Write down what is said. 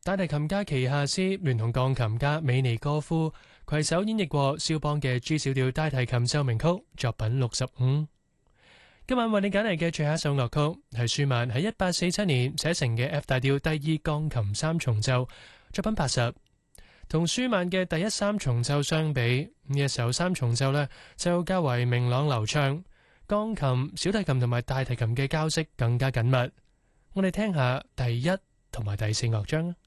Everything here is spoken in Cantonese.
大提琴家旗下斯聯同鋼琴家美尼哥夫攜手演繹過肖邦嘅 G 小調大提琴奏鳴曲作品65。今晚為你揀嚟嘅最後一首樂曲係舒曼喺1847年寫成嘅 F 大調第二鋼琴三重奏作品80。同舒曼嘅第一三重奏相比，呢一首三重奏呢就較為明朗流暢，鋼琴、小提琴同埋大提琴嘅交織更加緊密。我哋聽下第一同埋第四樂章。